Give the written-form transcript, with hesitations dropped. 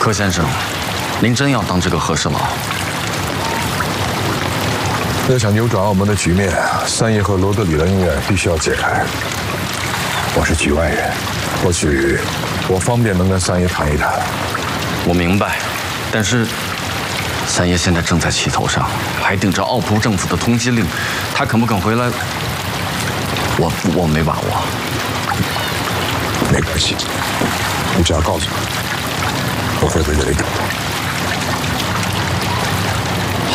柯先生，您真要当这个和事佬？ 要想扭转澳门的局面，三爷和罗德里的恩怨必须要解开。我是局外人，或许我方便能跟三爷谈一谈。 我明白，但是三爷现在正在气头上，还顶着澳葡政府的通缉令，他肯不肯回来，我没把握。 没关系，你只要告诉我，我会在这里等。